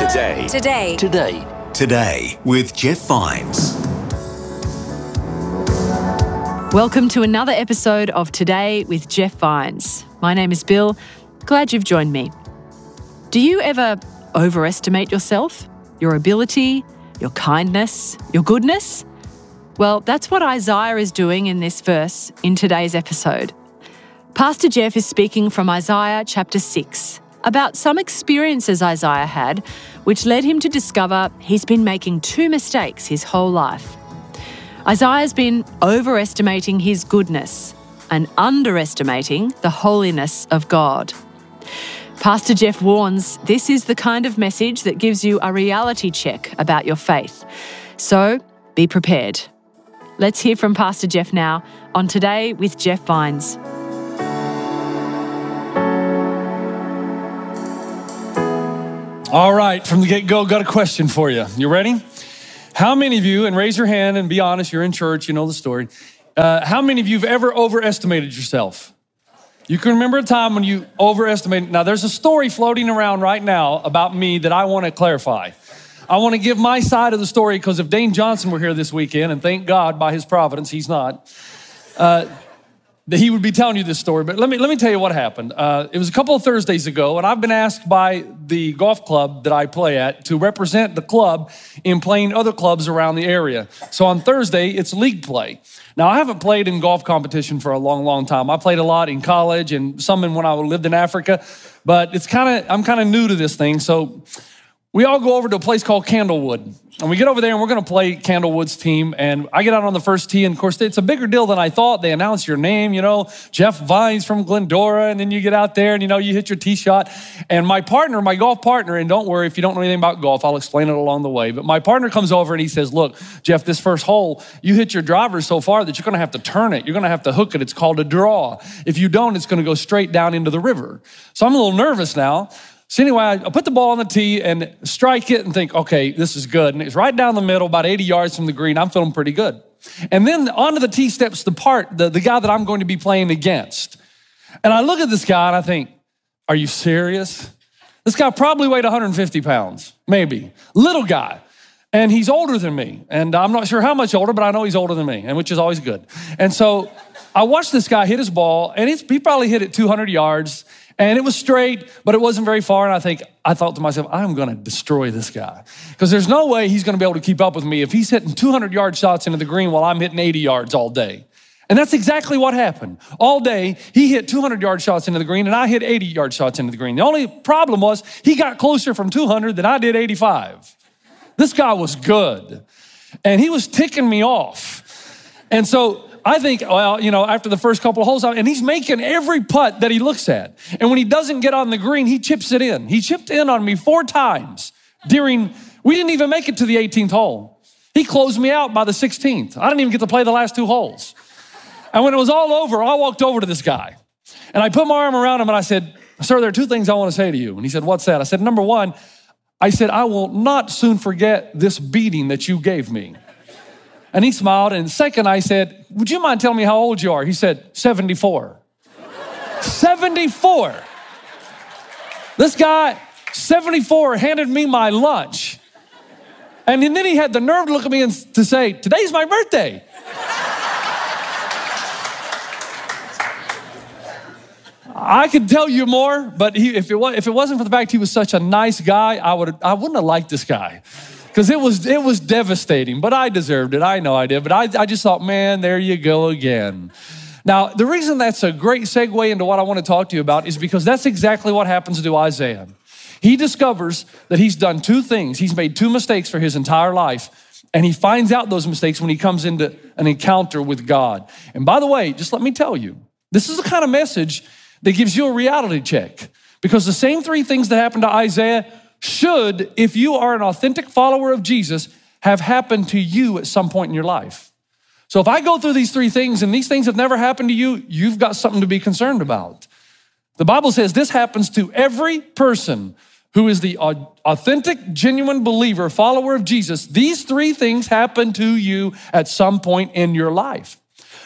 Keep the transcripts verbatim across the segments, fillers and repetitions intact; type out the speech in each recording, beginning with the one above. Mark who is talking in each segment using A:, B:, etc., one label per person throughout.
A: Today.
B: Today.
C: Today.
A: Today with Jeff Vines.
D: Welcome to another episode of Today with Jeff Vines. My name is Bill. Glad you've joined me. Do you ever overestimate yourself, your ability, your kindness, your goodness? Well, that's what Isaiah is doing in this verse in today's episode. Pastor Jeff is speaking from Isaiah chapter six about some experiences Isaiah had, which led him to discover he's been making two mistakes his whole life. Isaiah's been overestimating his goodness and underestimating the holiness of God. Pastor Jeff warns this is the kind of message that gives you a reality check about your faith. So be prepared. Let's hear from Pastor Jeff now on Today with Jeff Vines.
E: All right, from the get-go, got a question for you. You ready? How many of you, and raise your hand and be honest, you're in church, you know the story. Uh, how many of you have ever overestimated yourself? You can remember a time when you overestimated. Now, there's a story floating around right now about me that I want to clarify. I want to give my side of the story because if Dane Johnson were here this weekend, and thank God by his providence, he's not, uh, that he would be telling you this story. But let me let me tell you what happened. Uh, it was a couple of Thursdays ago, and I've been asked by the golf club that I play at to represent the club in playing other clubs around the area. So on Thursday, it's league play. Now, I haven't played in golf competition for a long, long time. I played a lot in college and some in when I lived in Africa, but it's kind of I'm kind of new to this thing. So we all go over to a place called Candlewood. And we get over there and we're going to play Candlewood's team. And I get out on the first tee. And of course, it's a bigger deal than I thought. They announce your name, you know, Jeff Vines from Glendora. And then you get out there and, you know, you hit your tee shot. And my partner, my golf partner, and don't worry if you don't know anything about golf, I'll explain it along the way. But my partner comes over and he says, look, Jeff, this first hole, you hit your driver so far that you're going to have to turn it. You're going to have to hook it. It's called a draw. If you don't, it's going to go straight down into the river. So I'm a little nervous now. So anyway, I put the ball on the tee and strike it and think, okay, this is good. And it's right down the middle, about eighty yards from the green. I'm feeling pretty good. And then onto the tee steps the part, the, the guy that I'm going to be playing against. And I look at this guy and I think, are you serious? This guy probably weighed one hundred fifty pounds, maybe. Little guy. And he's older than me. And I'm not sure how much older, but I know he's older than me, and which is always good. And so I watched this guy hit his ball, and it's, he probably hit it two hundred yards. And it was straight, but it wasn't very far. And I think, I thought to myself, I'm going to destroy this guy. Because there's no way he's going to be able to keep up with me if he's hitting two hundred yard shots into the green while I'm hitting eighty yards all day. And that's exactly what happened. All day, he hit two hundred yard shots into the green and I hit eighty yard shots into the green. The only problem was he got closer from two hundred than I did eighty-five. This guy was good. And he was ticking me off. And so I think, well, you know, after the first couple of holes, and he's making every putt that he looks at. And when he doesn't get on the green, he chips it in. He chipped in on me four times during, we didn't even make it to the eighteenth hole. He closed me out by the sixteenth. I didn't even get to play the last two holes. And when it was all over, I walked over to this guy. And I put my arm around him and I said, sir, there are two things I want to say to you. And he said, what's that? I said, number one, I said, I will not soon forget this beating that you gave me. And he smiled. And second, I said, would you mind telling me how old you are? He said, seventy-four. seventy-four. This guy, seventy-four, handed me my lunch. And then he had the nerve to look at me and to say, today's my birthday. I could tell you more, but he, if, it was, if it wasn't for the fact he was such a nice guy, I, would, I wouldn't have liked this guy. Because it was it was devastating, but I deserved it. I know I did, but I, I just thought, man, there you go again. Now, the reason that's a great segue into what I want to talk to you about is because that's exactly what happens to Isaiah. He discovers that he's done two things. He's made two mistakes for his entire life, and he finds out those mistakes when he comes into an encounter with God. And by the way, just let me tell you, this is the kind of message that gives you a reality check, because the same three things that happened to Isaiah should, if you are an authentic follower of Jesus, have happened to you at some point in your life. So if I go through these three things and these things have never happened to you, you've got something to be concerned about. The Bible says this happens to every person who is the authentic, genuine believer, follower of Jesus. These three things happen to you at some point in your life.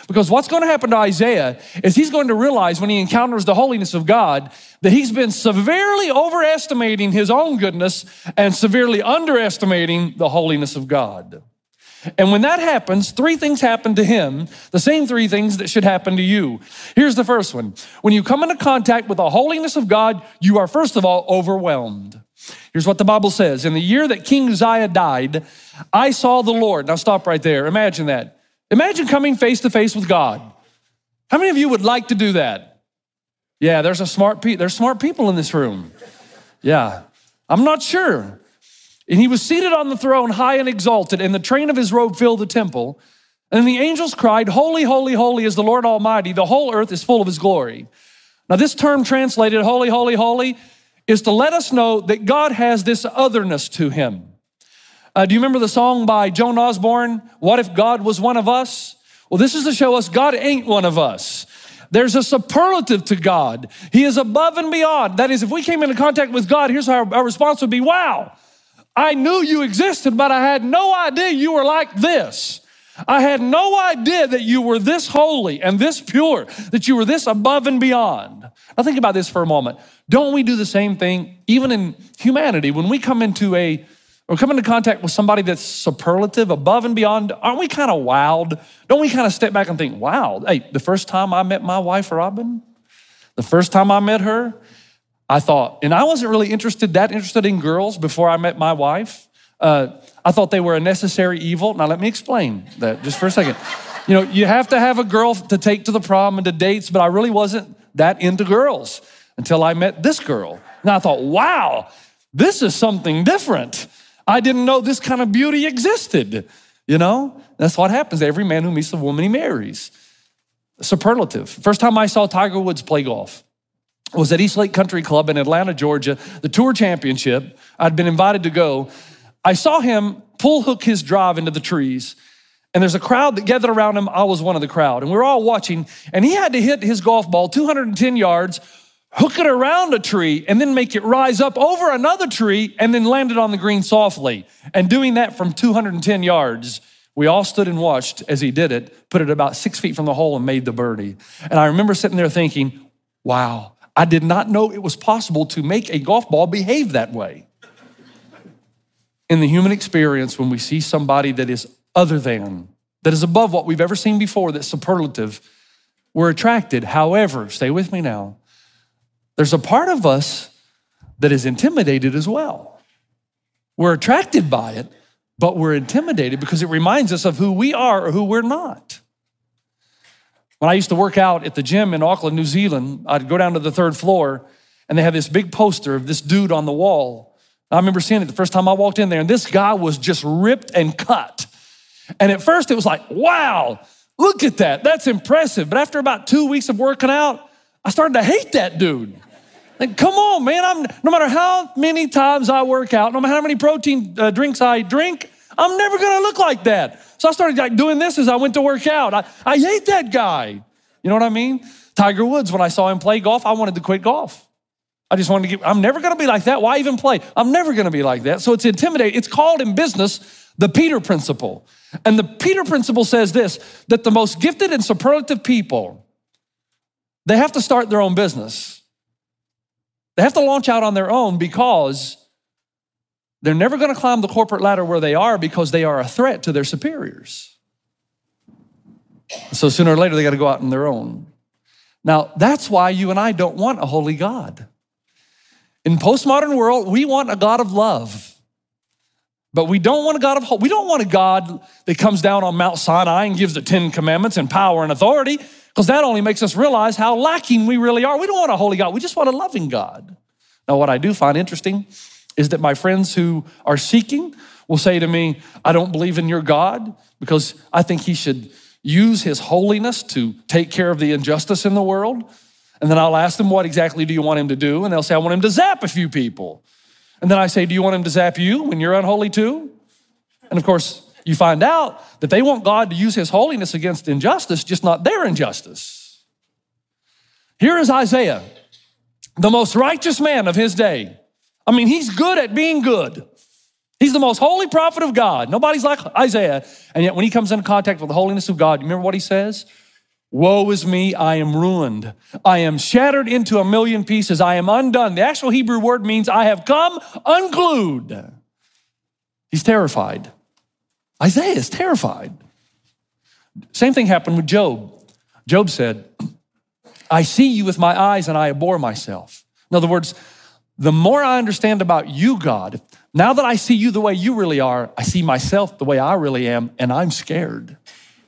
E: Because what's going to happen to Isaiah is he's going to realize when he encounters the holiness of God that he's been severely overestimating his own goodness and severely underestimating the holiness of God. And when that happens, three things happen to him, the same three things that should happen to you. Here's the first one. When you come into contact with the holiness of God, you are first of all overwhelmed. Here's what the Bible says. In the year that King Uzziah died, I saw the Lord. Now stop right there. Imagine that. Imagine coming face to face with God. How many of you would like to do that? Yeah, there's a smart pe- there's smart people in this room. Yeah, I'm not sure. And he was seated on the throne, high and exalted, and the train of his robe filled the temple. And the angels cried, holy, holy, holy is the Lord Almighty. The whole earth is full of his glory. Now this term translated, holy, holy, holy, is to let us know that God has this otherness to him. Uh, do you remember the song by Joan Osborne, What If God Was One of Us? Well, this is to show us God ain't one of us. There's a superlative to God. He is above and beyond. That is, if we came into contact with God, here's how our, our response would be, wow, I knew you existed, but I had no idea you were like this. I had no idea that you were this holy and this pure, that you were this above and beyond. Now think about this for a moment. Don't we do the same thing even in humanity? When we come into a, or come into contact with somebody that's superlative, above and beyond, aren't we kind of wowed? Don't we kind of step back and think, wow, hey, the first time I met my wife, Robin, the first time I met her, I thought, and I wasn't really interested, that interested in girls before I met my wife. Uh, I thought they were a necessary evil. Now, let me explain that just for a second. You know, you have to have a girl to take to the prom and to dates, but I really wasn't that into girls until I met this girl. And I thought, wow, this is something different. I didn't know this kind of beauty existed. You know, that's what happens. Every man who meets the woman he marries. Superlative. First time I saw Tiger Woods play golf was at East Lake Country Club in Atlanta, Georgia, the Tour Championship. I'd been invited to go. I saw him pull hook his drive into the trees, and there's a crowd that gathered around him. I was one of the crowd, and we were all watching, and he had to hit his golf ball two hundred ten yards, hook it around a tree, and then make it rise up over another tree, and then land it on the green softly. And doing that from two hundred ten yards, we all stood and watched as he did it, put it about six feet from the hole and made the birdie. And I remember sitting there thinking, wow, I did not know it was possible to make a golf ball behave that way. In the human experience, when we see somebody that is other than, that is above what we've ever seen before, that's superlative, we're attracted. However, stay with me now, there's a part of us that is intimidated as well. We're attracted by it, but we're intimidated because it reminds us of who we are or who we're not. When I used to work out at the gym in Auckland, New Zealand, I'd go down to the third floor and they have this big poster of this dude on the wall. I remember seeing it the first time I walked in there, and this guy was just ripped and cut. And at first it was like, wow, look at that. That's impressive. But after about two weeks of working out, I started to hate that dude. Like, come on, man. I'm, no matter how many times I work out, no matter how many protein uh, drinks I drink, I'm never going to look like that. So I started like doing this as I went to work out. I, I hate that guy. You know what I mean? Tiger Woods, when I saw him play golf, I wanted to quit golf. I just wanted to get, I'm never going to be like that. Why even play? I'm never going to be like that. So it's intimidating. It's called in business the Peter Principle. And the Peter Principle says this, that the most gifted and superlative people, they have to start their own business. They have to launch out on their own because they're never going to climb the corporate ladder where they are because they are a threat to their superiors. So sooner or later, they got to go out on their own. Now, that's why you and I don't want a holy God. In postmodern world, we want a God of love, but we don't want a God of hope. We don't want a God that comes down on Mount Sinai and gives the Ten Commandments and power and authority, because that only makes us realize how lacking we really are. We don't want a holy God. We just want a loving God. Now, what I do find interesting is that my friends who are seeking will say to me, I don't believe in your God because I think he should use his holiness to take care of the injustice in the world. And then I'll ask them, what exactly do you want him to do? And they'll say, I want him to zap a few people. And then I say, do you want him to zap you when you're unholy too? And of course, you find out that they want God to use his holiness against injustice, just not their injustice. Here is Isaiah, the most righteous man of his day. I mean, he's good at being good. He's the most holy prophet of God. Nobody's like Isaiah. And yet when he comes into contact with the holiness of God, you remember what he says? Woe is me, I am ruined. I am shattered into a million pieces. I am undone. The actual Hebrew word means I have come unglued. He's terrified. Isaiah is terrified. Same thing happened with Job. Job said, I see you with my eyes and I abhor myself. In other words, the more I understand about you, God, now that I see you the way you really are, I see myself the way I really am, and I'm scared. Do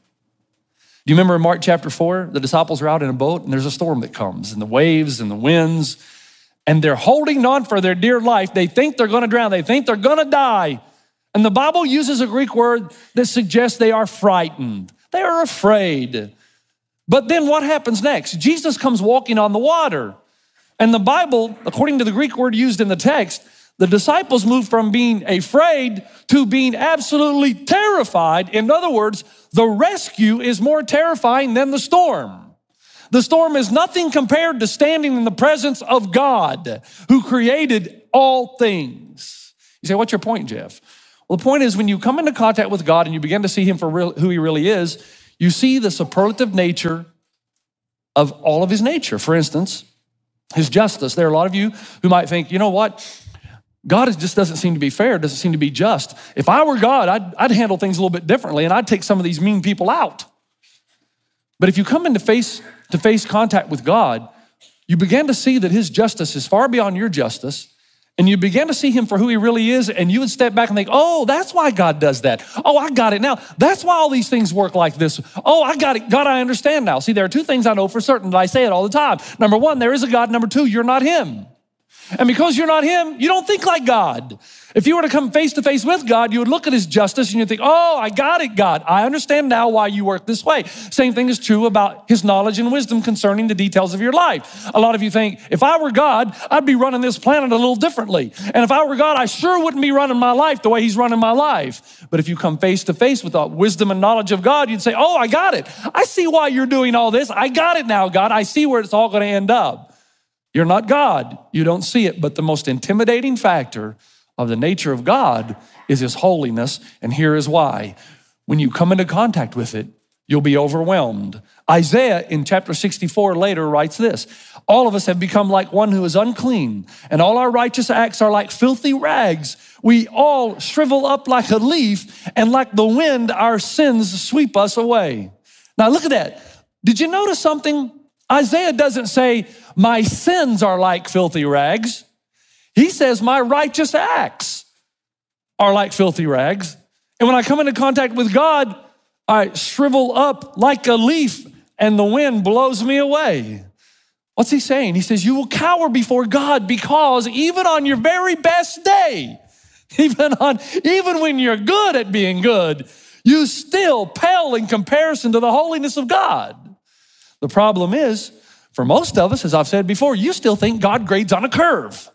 E: you remember in Mark chapter four, the disciples are out in a boat and there's a storm that comes and the waves and the winds, and they're holding on for their dear life. They think they're gonna drown. They think they're gonna die. And the Bible uses a Greek word that suggests they are frightened. They are afraid. But then what happens next? Jesus comes walking on the water. And the Bible, according to the Greek word used in the text, the disciples moved from being afraid to being absolutely terrified. In other words, the rescue is more terrifying than the storm. The storm is nothing compared to standing in the presence of God who created all things. You say, what's your point, Jeff? Well, the point is when you come into contact with God and you begin to see him for real, who he really is, you see the superlative nature of all of his nature. For instance, his justice. There are a lot of you who might think, you know what? God just doesn't seem to be fair, doesn't seem to be just. If I were God, I'd, I'd handle things a little bit differently and I'd take some of these mean people out. But if you come into face-to-face contact with God, you begin to see that his justice is far beyond your justice, and you begin to see him for who he really is, and you would step back and think, oh, that's why God does that. Oh, I got it now. That's why all these things work like this. Oh, I got it. God, I understand now. See, there are two things I know for certain, and I say it all the time. Number one, there is a God. Number two, you're not him. And because you're not him, you don't think like God. If you were to come face to face with God, you would look at his justice and you'd think, oh, I got it, God. I understand now why you work this way. Same thing is true about his knowledge and wisdom concerning the details of your life. A lot of you think, if I were God, I'd be running this planet a little differently. And if I were God, I sure wouldn't be running my life the way he's running my life. But if you come face to face with the wisdom and knowledge of God, you'd say, oh, I got it. I see why you're doing all this. I got it now, God. I see where it's all going to end up. You're not God. You don't see it. But the most intimidating factor of the nature of God is his holiness. And here is why. When you come into contact with it, you'll be overwhelmed. Isaiah in chapter sixty-four later writes this, all of us have become like one who is unclean, and all our righteous acts are like filthy rags. We all shrivel up like a leaf, and like the wind, our sins sweep us away. Now look at that. Did you notice something? Isaiah doesn't say, my sins are like filthy rags. He says, my righteous acts are like filthy rags. And when I come into contact with God, I shrivel up like a leaf and the wind blows me away. What's he saying? He says, you will cower before God because even on your very best day, even, on, even when you're good at being good, you still pale in comparison to the holiness of God. The problem is, for most of us, as I've said before, you still think God grades on a curve.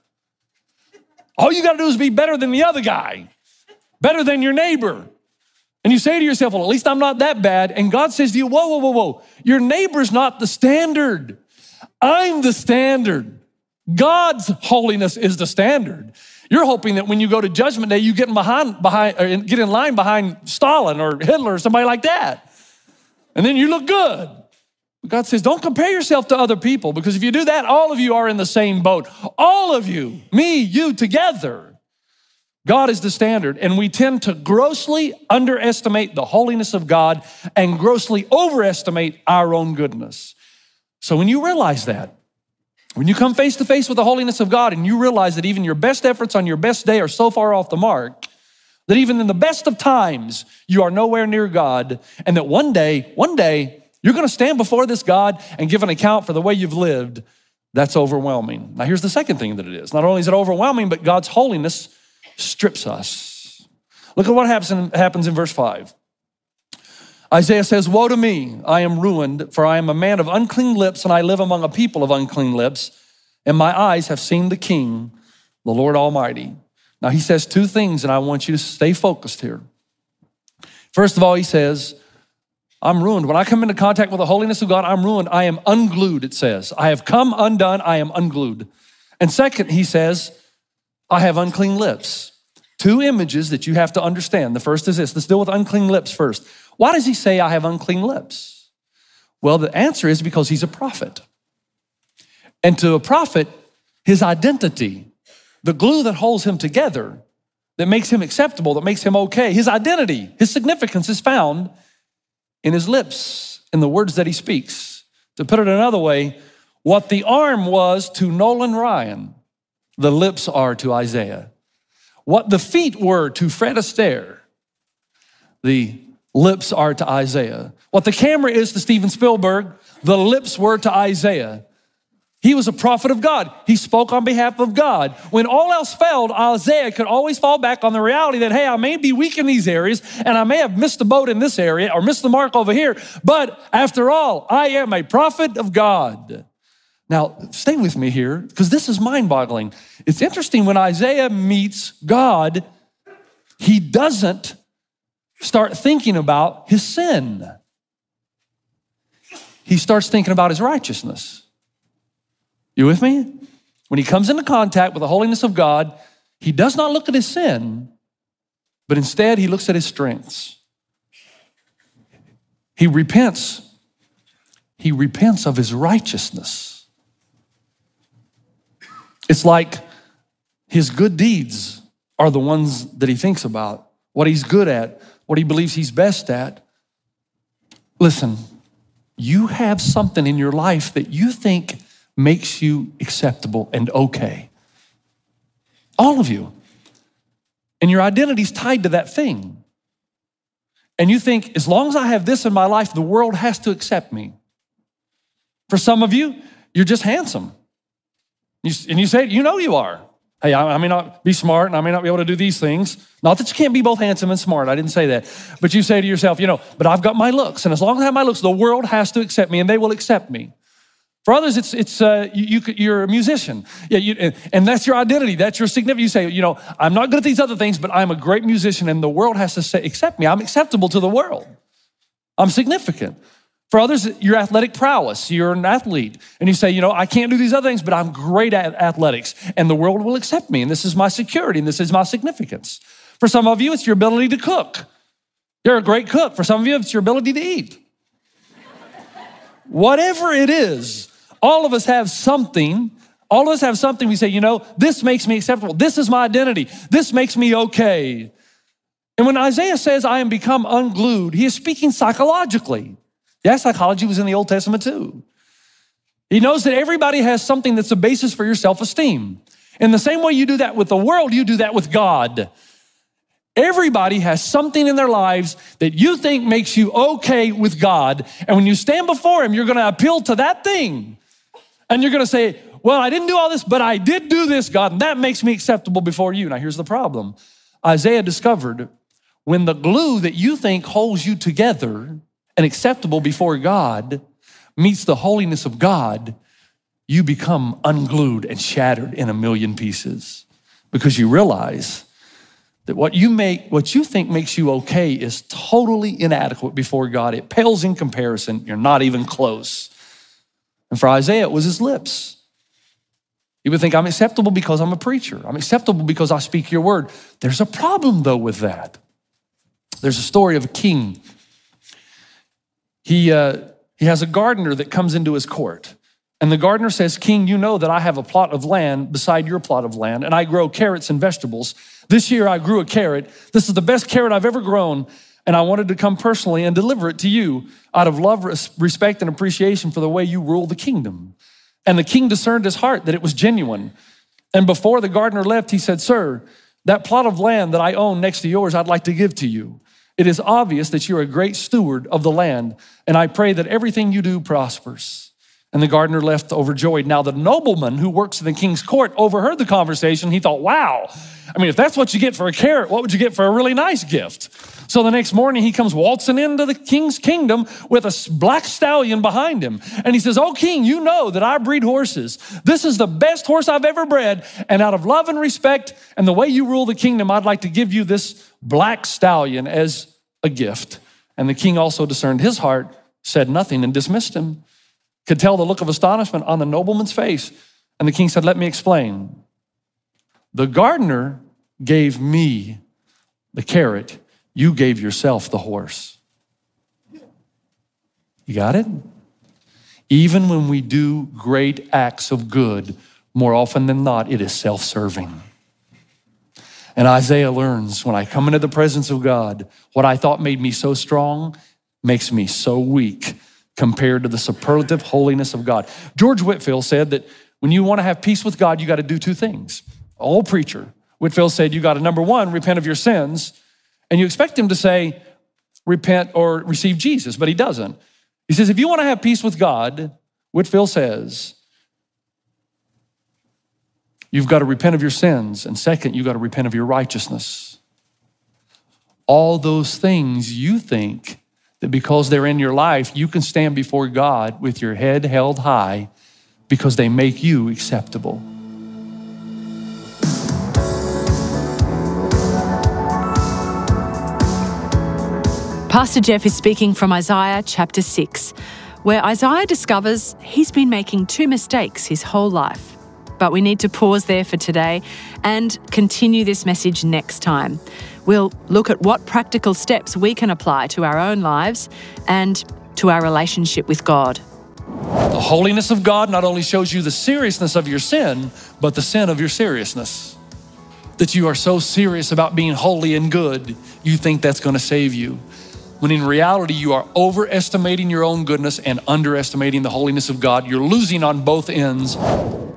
E: All you got to do is be better than the other guy, better than your neighbor. And you say to yourself, well, at least I'm not that bad. And God says to you, whoa, whoa, whoa, whoa. Your neighbor's not the standard. I'm the standard. God's holiness is the standard. You're hoping that when you go to Judgment Day, you get in behind, behind, or get in line behind Stalin or Hitler or somebody like that. And then you look good. God says, don't compare yourself to other people, because if you do that, all of you are in the same boat. All of you, me, you, together. God is the standard, and we tend to grossly underestimate the holiness of God and grossly overestimate our own goodness. So when you realize that, when you come face to face with the holiness of God and you realize that even your best efforts on your best day are so far off the mark, that even in the best of times, you are nowhere near God, and that one day, one day, you're going to stand before this God and give an account for the way you've lived. That's overwhelming. Now, here's the second thing that it is. Not only is it overwhelming, but God's holiness strips us. Look at what happens in, happens in verse five. Isaiah says, woe to me, I am ruined, for I am a man of unclean lips, and I live among a people of unclean lips, and my eyes have seen the King, the Lord Almighty. Now, he says two things, and I want you to stay focused here. First of all, he says, I'm ruined. When I come into contact with the holiness of God, I'm ruined. I am unglued, it says. I have come undone, I am unglued. And second, he says, I have unclean lips. Two images that you have to understand. The first is this. Let's deal with unclean lips first. Why does he say I have unclean lips? Well, the answer is because he's a prophet. And to a prophet, his identity, the glue that holds him together, that makes him acceptable, that makes him okay, his identity, his significance is found in his lips, in the words that he speaks. To put it another way, what the arm was to Nolan Ryan, the lips are to Isaiah. What the feet were to Fred Astaire, the lips are to Isaiah. What the camera is to Steven Spielberg, the lips were to Isaiah. He was a prophet of God. He spoke on behalf of God. When all else failed, Isaiah could always fall back on the reality that, hey, I may be weak in these areas and I may have missed the boat in this area or missed the mark over here, but after all, I am a prophet of God. Now, stay with me here because this is mind-boggling. It's interesting when Isaiah meets God, he doesn't start thinking about his sin. He starts thinking about his righteousness. You with me? When he comes into contact with the holiness of God, he does not look at his sin, but instead he looks at his strengths. He repents. He repents of his righteousness. It's like his good deeds are the ones that he thinks about, what he's good at, what he believes he's best at. Listen, you have something in your life that you think makes you acceptable and okay. All of you. And your identity's tied to that thing. And you think, as long as I have this in my life, the world has to accept me. For some of you, you're just handsome. You, and you say, you know you are. Hey, I, I may not be smart and I may not be able to do these things. Not that you can't be both handsome and smart. I didn't say that. But you say to yourself, you know, but I've got my looks. And as long as I have my looks, the world has to accept me and they will accept me. For others, it's it's uh, you, you you're a musician, yeah, you, and, and that's your identity. That's your significance. You say, you know, I'm not good at these other things, but I'm a great musician, and the world has to say, accept me. I'm acceptable to the world. I'm significant. For others, your athletic prowess. You're an athlete, and you say, you know, I can't do these other things, but I'm great at athletics, and the world will accept me, and this is my security, and this is my significance. For some of you, it's your ability to cook. You're a great cook. For some of you, it's your ability to eat. Whatever it is, all of us have something. All of us have something we say, you know, this makes me acceptable. This is my identity. This makes me okay. And when Isaiah says, I am become unglued, he is speaking psychologically. Yeah, psychology was in the Old Testament too. He knows that everybody has something that's a basis for your self-esteem. In the same way you do that with the world, you do that with God. Everybody has something in their lives that you think makes you okay with God. And when you stand before him, you're going to appeal to that thing. And you're going to say, well, I didn't do all this, but I did do this, God, and that makes me acceptable before you. Now, here's the problem. Isaiah discovered when the glue that you think holds you together and acceptable before God meets the holiness of God, you become unglued and shattered in a million pieces because you realize that what you make, what you think makes you okay is totally inadequate before God. It pales in comparison. You're not even close. And for Isaiah, it was his lips. He would think, I'm acceptable because I'm a preacher. I'm acceptable because I speak your word. There's a problem, though, with that. There's a story of a king. He, uh, he has a gardener that comes into his court. And the gardener says, King, you know that I have a plot of land beside your plot of land, and I grow carrots and vegetables. This year I grew a carrot. This is the best carrot I've ever grown, and I wanted to come personally and deliver it to you out of love, respect, and appreciation for the way you rule the kingdom. And the king discerned his heart that it was genuine. And before the gardener left, he said, Sir, that plot of land that I own next to yours, I'd like to give to you. It is obvious that you're a great steward of the land, and I pray that everything you do prospers. And the gardener left overjoyed. Now, the nobleman who works in the king's court overheard the conversation. He thought, wow, I mean, if that's what you get for a carrot, what would you get for a really nice gift? So the next morning, he comes waltzing into the king's kingdom with a black stallion behind him. And he says, oh, king, you know that I breed horses. This is the best horse I've ever bred. And out of love and respect and the way you rule the kingdom, I'd like to give you this black stallion as a gift. And the king also discerned his heart, said nothing, and dismissed him. Could tell the look of astonishment on the nobleman's face. And the king said, let me explain. The gardener gave me the carrot. You gave yourself the horse. You got it? Even when we do great acts of good, more often than not, it is self-serving. And Isaiah learns, when I come into the presence of God, what I thought made me so strong makes me so weak compared to the superlative holiness of God. George Whitefield said that when you want to have peace with God, you got to do two things. Old preacher. Whitefield said you got to, number one, repent of your sins. And you expect him to say, repent or receive Jesus, but he doesn't. He says, if you want to have peace with God, Whitefield says, you've got to repent of your sins. And second, you've got to repent of your righteousness. All those things you think that because they're in your life, you can stand before God with your head held high because they make you acceptable.
D: Pastor Jeff is speaking from Isaiah chapter six, where Isaiah discovers he's been making two mistakes his whole life. But we need to pause there for today and continue this message next time. We'll look at what practical steps we can apply to our own lives and to our relationship with God.
E: The holiness of God not only shows you the seriousness of your sin, but the sin of your seriousness. That you are so serious about being holy and good, you think that's going to save you. When in reality, you are overestimating your own goodness and underestimating the holiness of God. You're losing on both ends.